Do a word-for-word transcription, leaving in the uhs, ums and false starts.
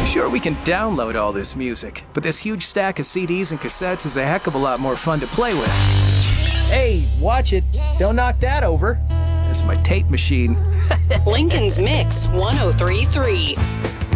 Sure, we can download all this music, but this huge stack of C Ds and cassettes is a heck of a lot more fun to play with. Hey, watch it. Don't knock that over. It's my tape machine. Lincoln's Mix one oh three point three.